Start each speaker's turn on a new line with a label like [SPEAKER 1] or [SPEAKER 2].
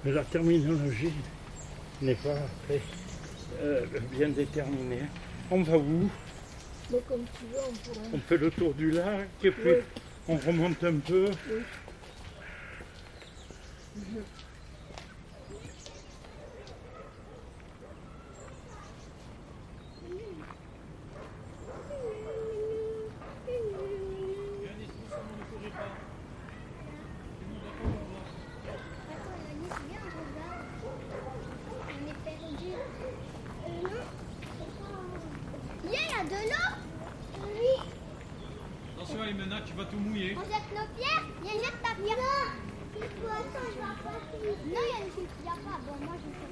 [SPEAKER 1] Mais la terminologie n'est pas très bien déterminée. On va où?
[SPEAKER 2] Mais comme tu veux, on pourrait.
[SPEAKER 1] On fait le tour du lac et puis
[SPEAKER 2] Oui.
[SPEAKER 1] on remonte un peu.
[SPEAKER 2] Oui.
[SPEAKER 3] De l'eau? Oui.
[SPEAKER 4] Attention Aymena, tu vas tout mouiller.
[SPEAKER 3] On jette nos pierres? Viens, jette ta pierre. Non, il y a une fille qui a pas. Bon, moi je